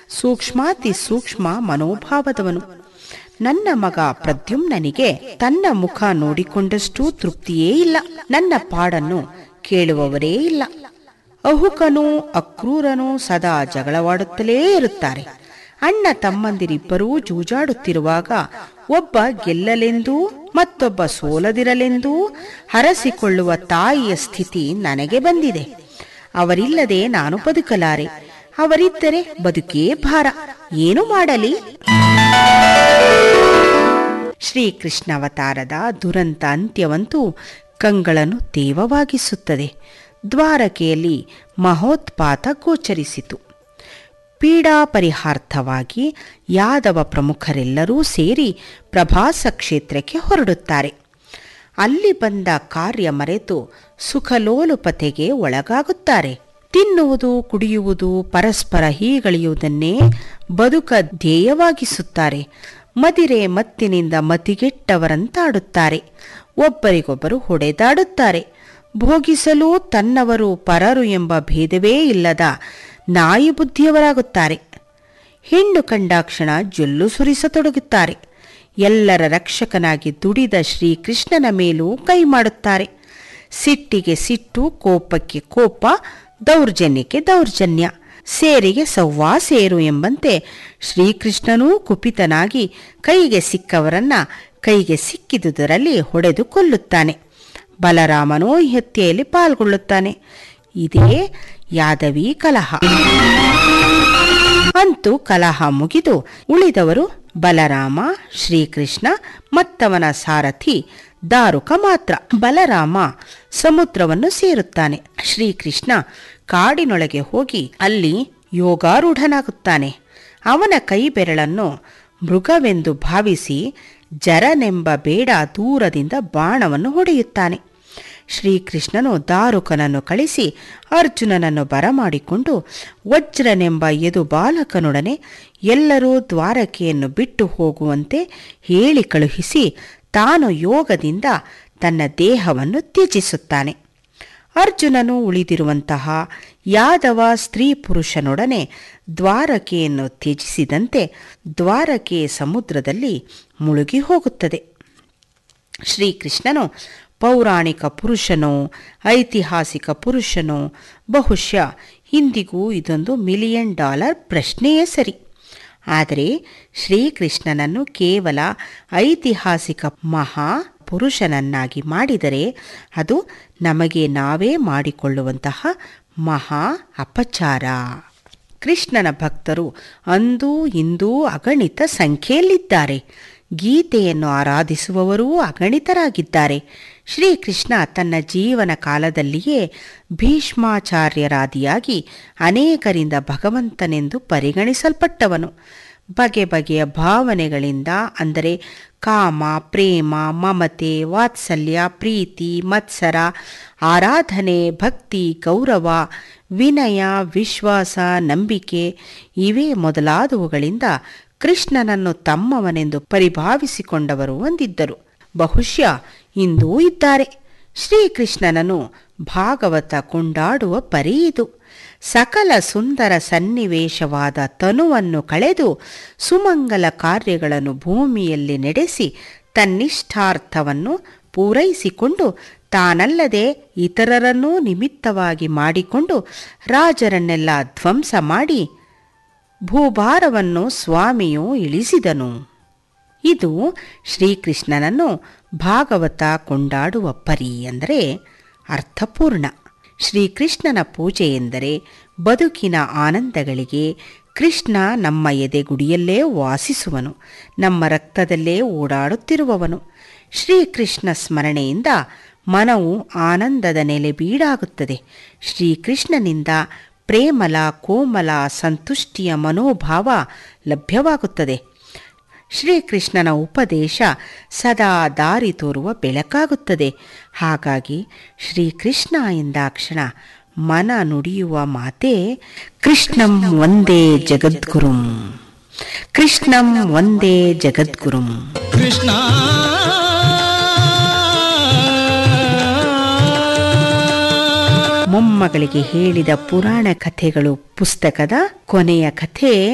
ಸೂಕ್ಷ್ಮಾತಿ ಸೂಕ್ಷ್ಮ ಮನೋಭಾವದವನು. ನನ್ನ ಮಗ ಪ್ರದ್ಯುಮ್ನನಿಗೆ ತನ್ನ ಮುಖ ನೋಡಿಕೊಂಡಷ್ಟು ತೃಪ್ತಿಯೇ ಇಲ್ಲ. ನನ್ನ ಪಾಡನ್ನು ಕೇಳುವವರೇ ಇಲ್ಲ. ಅಹುಕನೂ ಅಕ್ರೂರನೂ ಸದಾ ಜಗಳವಾಡುತ್ತಲೇ ಇರುತ್ತಾರೆ. ಅಣ್ಣ ತಮ್ಮಂದಿರಿಬ್ಬರೂ ಜೂಜಾಡುತ್ತಿರುವಾಗ ಒಬ್ಬ ಗೆಲ್ಲಲೆಂದೂ ಮತ್ತೊಬ್ಬ ಸೋಲದಿರಲೆಂದೂ ಹರಸಿಕೊಳ್ಳುವ ತಾಯಿಯ ಸ್ಥಿತಿ ನನಗೆ ಬಂದಿದೆ. ಅವರಿಲ್ಲದೆ ನಾನು ಬದುಕಲಾರೆ, ಅವರಿದ್ದರೆ ಬದುಕೇ ಭಾರ. ಏನು ಮಾಡಲಿ? ಶ್ರೀಕೃಷ್ಣಾವತಾರದ ದುರಂತ ಅಂತ್ಯವಂತೂ ಕಂಗಳನ್ನು ತೇವವಾಗಿಸುತ್ತದೆ. ದ್ವಾರಕೆಯಲ್ಲಿ ಮಹೋತ್ಪಾತ ಗೋಚರಿಸಿತು. ಪೀಡಾ ಪರಿಹಾರ್ಥವಾಗಿ ಯಾದವ ಪ್ರಮುಖರೆಲ್ಲರೂ ಸೇರಿ ಪ್ರಭಾಸ ಕ್ಷೇತ್ರಕ್ಕೆ ಹೊರಡುತ್ತಾರೆ. ಅಲ್ಲಿ ಬಂದ ಕಾರ್ಯ ಮರೆತು ಸುಖಲೋಲುಪತೆಗೆ ಒಳಗಾಗುತ್ತಾರೆ. ತಿನ್ನುವುದು, ಕುಡಿಯುವುದು, ಪರಸ್ಪರ ಹೀಗಳೆಯುವುದನ್ನೇ ಬದುಕ ಧ್ಯೇಯವಾಗಿಸುತ್ತಾರೆ. ಮದಿರೆ ಮತ್ತಿನಿಂದ ಮತಿಗೆಟ್ಟವರಂತಾಡುತ್ತಾರೆ. ಒಬ್ಬರಿಗೊಬ್ಬರು ಹೊಡೆದಾಡುತ್ತಾರೆ. ಭೋಗಿಸಲು ತನ್ನವರು ಪರರು ಎಂಬ ಭೇದವೇ ಇಲ್ಲದ ನಾಯಿ ಬುದ್ಧಿಯವರಾಗುತ್ತಾರೆ. ಹೆಣ್ಣು ಕಂಡಾಕ್ಷಣ ಜೊಲ್ಲು ಸುರಿಸತೊಡಗುತ್ತಾರೆ. ಎಲ್ಲರ ರಕ್ಷಕನಾಗಿ ದುಡಿದ ಶ್ರೀಕೃಷ್ಣನ ಮೇಲೂ ಕೈ ಮಾಡುತ್ತಾರೆ. ಸಿಟ್ಟಿಗೆ ಸಿಟ್ಟು, ಕೋಪಕ್ಕೆ ಕೋಪ, ದೌರ್ಜನ್ಯಕ್ಕೆ ದೌರ್ಜನ್ಯ, ಸೇರಿಗೆ ಸವ್ವಾ ಸೇರು ಎಂಬಂತೆ ಶ್ರೀಕೃಷ್ಣನೂ ಕುಪಿತನಾಗಿ ಕೈಗೆ ಸಿಕ್ಕವರನ್ನ ಕೈಗೆ ಸಿಕ್ಕಿದುದರಲ್ಲಿ ಹೊಡೆದು ಕೊಲ್ಲುತ್ತಾನೆ. ಬಲರಾಮನೂ ಈ ಹತ್ಯೆಯಲ್ಲಿ ಪಾಲ್ಗೊಳ್ಳುತ್ತಾನೆ. ಇದೇ ಯಾದವಿ ಕಲಹ. ಅಂತೂ ಕಲಹ ಮುಗಿದು ಉಳಿದವರು ಬಲರಾಮ, ಶ್ರೀಕೃಷ್ಣ ಮತ್ತವನ ಸಾರಥಿ ದಾರುಕ ಮಾತ್ರ. ಬಲರಾಮ ಸಮುದ್ರವನ್ನು ಸೇರುತ್ತಾನೆ. ಶ್ರೀಕೃಷ್ಣ ಕಾಡಿನೊಳಗೆ ಹೋಗಿ ಅಲ್ಲಿ ಯೋಗಾರೂಢನಾಗುತ್ತಾನೆ. ಅವನ ಕೈ ಬೆರಳನ್ನು ಮೃಗವೆಂದು ಭಾವಿಸಿ ಜರನೆಂಬ ಬೇಡ ದೂರದಿಂದ ಬಾಣವನ್ನು ಹೊಡೆಯುತ್ತಾನೆ. ಶ್ರೀಕೃಷ್ಣನು ದಾರುಕನನ್ನು ಕಳಿಸಿ ಅರ್ಜುನನನ್ನು ಬರಮಾಡಿಕೊಂಡು ವಜ್ರನೆಂಬ ಯದು ಬಾಲಕನೊಡನೆ ಎಲ್ಲರೂ ದ್ವಾರಕೆಯನ್ನು ಬಿಟ್ಟು ಹೋಗುವಂತೆ ಹೇಳಿ ಕಳುಹಿಸಿ ತಾನು ಯೋಗದಿಂದ ತನ್ನ ದೇಹವನ್ನು ತ್ಯಜಿಸುತ್ತಾನೆ. ಅರ್ಜುನನು ಉಳಿದಿರುವಂತಹ ಯಾದವ ಸ್ತ್ರೀ ಪುರುಷನೊಡನೆ ದ್ವಾರಕೆಯನ್ನು ತ್ಯಜಿಸಿದಂತೆ ದ್ವಾರಕೆ ಸಮುದ್ರದಲ್ಲಿ ಮುಳುಗಿ ಹೋಗುತ್ತದೆ. ಶ್ರೀಕೃಷ್ಣನು ಪೌರಾಣಿಕ ಪುರುಷನೋ ಐತಿಹಾಸಿಕ ಪುರುಷನೋ ಬಹುಶಃ ಇಂದಿಗೂ ಇದೊಂದು $1,000,000 ಪ್ರಶ್ನೆಯೇ ಸರಿ. ಆದರೆ ಶ್ರೀಕೃಷ್ಣನನ್ನು ಕೇವಲ ಐತಿಹಾಸಿಕ ಮಹಾ ಪುರುಷನನ್ನಾಗಿ ಮಾಡಿದರೆ ಅದು ನಮಗೆ ನಾವೇ ಮಾಡಿಕೊಳ್ಳುವಂತಹ ಮಹಾ ಅಪಚಾರ. ಕೃಷ್ಣನ ಭಕ್ತರು ಅಂದೂ ಇಂದೂ ಅಗಣಿತ ಸಂಖ್ಯೆಯಲ್ಲಿದ್ದಾರೆ. ಗೀತೆಯನ್ನು ಆರಾಧಿಸುವವರೂ ಅಗಣಿತರಾಗಿದ್ದಾರೆ. ಶ್ರೀಕೃಷ್ಣ ತನ್ನ ಜೀವನ ಕಾಲದಲ್ಲಿಯೇ ಭೀಷ್ಮಾಚಾರ್ಯರಾದಿಯಾಗಿ ಅನೇಕರಿಂದ ಭಗವಂತನೆಂದು ಪರಿಗಣಿಸಲ್ಪಟ್ಟವನು. ಬಗೆ ಬಗೆಯ ಭಾವನೆಗಳಿಂದ, ಅಂದರೆ ಕಾಮ, ಪ್ರೇಮ, ಮಮತೆ, ವಾತ್ಸಲ್ಯ, ಪ್ರೀತಿ, ಮತ್ಸರ, ಆರಾಧನೆ, ಭಕ್ತಿ, ಗೌರವ, ವಿನಯ, ವಿಶ್ವಾಸ, ನಂಬಿಕೆ ಇವೇ ಮೊದಲಾದವುಗಳಿಂದ ಕೃಷ್ಣನನ್ನು ತಮ್ಮವನೆಂದು ಪರಿಭಾವಿಸಿಕೊಂಡವರು ಒಂದಿದ್ದರು. ಬಹುಶಃ ಇಂದೂ ಇದ್ದಾರೆ. ಶ್ರೀಕೃಷ್ಣನನ್ನು ಭಾಗವತ ಕೊಂಡಾಡುವ ಪರಿ ಇದು. ಸಕಲ ಸುಂದರ ಸನ್ನಿವೇಶವಾದ ತನುವನ್ನು ಕಳೆದು ಸುಮಂಗಲ ಕಾರ್ಯಗಳನ್ನು ಭೂಮಿಯಲ್ಲಿ ನಡೆಸಿ ತನ್ನಿಷ್ಠಾರ್ಥವನ್ನು ಪೂರೈಸಿಕೊಂಡು ತಾನಲ್ಲದೆ ಇತರರನ್ನೂ ನಿಮಿತ್ತವಾಗಿ ಮಾಡಿಕೊಂಡು ರಾಜರನ್ನೆಲ್ಲ ಧ್ವಂಸ ಮಾಡಿ ಭೂಭಾರವನ್ನು ಸ್ವಾಮಿಯು ಇಳಿಸಿದನು. ಇದು ಶ್ರೀಕೃಷ್ಣನನ್ನು ಭಾಗವತ ಕೊಂಡಾಡುವ ಪರಿ ಅಂದರೆ ಅರ್ಥಪೂರ್ಣ. ಶ್ರೀಕೃಷ್ಣನ ಪೂಜೆ ಎಂದರೆ ಬದುಕಿನ ಆನಂದಗಳಿಗೆ ಕೃಷ್ಣ ನಮ್ಮ ಎದೆಗುಡಿಯಲ್ಲೇ ವಾಸಿಸುವನು, ನಮ್ಮ ರಕ್ತದಲ್ಲೇ ಓಡಾಡುತ್ತಿರುವವನು. ಶ್ರೀಕೃಷ್ಣ ಸ್ಮರಣೆಯಿಂದ ಮನವು ಆನಂದದ ನೆಲೆಬೀಡಾಗುತ್ತದೆ. ಶ್ರೀಕೃಷ್ಣನಿಂದ ಪ್ರೇಮಲ ಕೋಮಲ ಸಂತುಷ್ಟಿಯ ಮನೋಭಾವ ಲಭ್ಯವಾಗುತ್ತದೆ. ಶ್ರೀಕೃಷ್ಣನ ಉಪದೇಶ ಸದಾ ದಾರಿ ತೋರುವ ಬೆಳಕಾಗುತ್ತದೆ. ಹಾಗಾಗಿ ಶ್ರೀಕೃಷ್ಣ ಎಂದಾಕ್ಷಣ ಮನ ನುಡಿಯುವ ಮಾತೇ ಕೃಷ್ಣಂ ವಂದೇ ಜಗದ್ಗುರುಂ, ಕೃಷ್ಣಂ ವಂದೇ ಜಗದ್ಗುರುಂ. ಕೃಷ್ಣ ಮೊಮ್ಮಗಳಿಗೆ ಹೇಳಿದ ಪುರಾಣ ಕಥೆಗಳು ಪುಸ್ತಕದ ಕೊನೆಯ ಕಥೆ